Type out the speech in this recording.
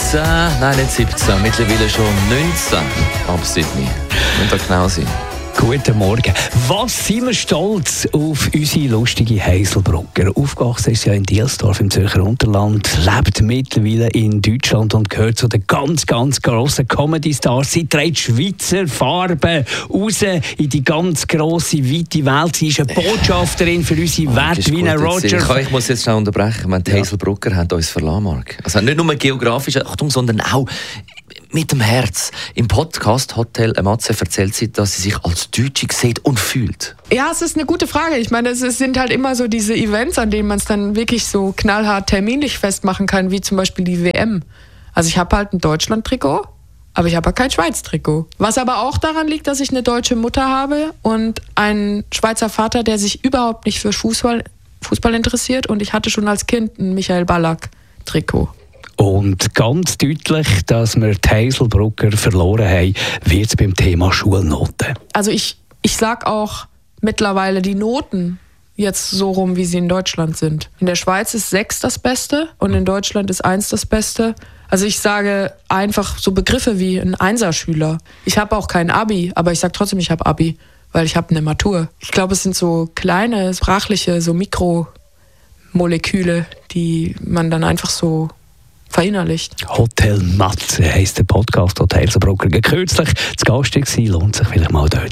nein, nicht 17, mittlerweile schon 19 ab Sydney. Wenn da genau sein. Guten Morgen. Was sind wir stolz auf unsere lustige Heiselbrugger? Aufgewachsen ist ja in Dielsdorf im Zürcher Unterland, lebt mittlerweile in Deutschland und gehört zu den ganz, ganz grossen Comedy-Stars. Sie trägt Schweizer Farben raus in die ganz grosse, weite Welt. Sie ist eine Botschafterin für unsere Werte wie ein Roger. Ich muss jetzt schnell unterbrechen. Die Heiselbrugger haben uns verlassen, Marc. Also nicht nur geografisch, Achtung, sondern auch mit dem Herz. Im Podcast Hotel Matze erzählt sie, dass sie sich als Deutsche sieht und fühlt. Ja, es ist eine gute Frage. Ich meine, es sind halt immer so diese Events, an denen man es dann wirklich so knallhart terminlich festmachen kann, wie zum Beispiel die WM. Also ich habe halt ein Deutschland-Trikot, aber ich habe halt kein Schweiz-Trikot. Was aber auch daran liegt, dass ich eine deutsche Mutter habe und einen Schweizer Vater, der sich überhaupt nicht für Fußball interessiert. Und ich hatte schon als Kind ein Michael Ballack-Trikot. Und ganz deutlich, dass wir die Heiselbrugger verloren haben, wird es beim Thema Schulnoten. Also ich sage auch mittlerweile die Noten jetzt so rum, wie sie in Deutschland sind. In der Schweiz ist 6 das Beste und in Deutschland ist 1 das Beste. Also ich sage einfach so Begriffe wie ein Einserschüler. Ich habe auch kein Abi, aber ich sage trotzdem, ich habe Abi, weil ich habe eine Matur. Ich glaube, es sind so kleine, sprachliche, so Mikromoleküle, die man dann einfach so verinnerlicht. Hotel Matze heisst der Podcast, Hotel Heiselbrugger kürzlich zu Gast war, lohnt sich vielleicht mal dort.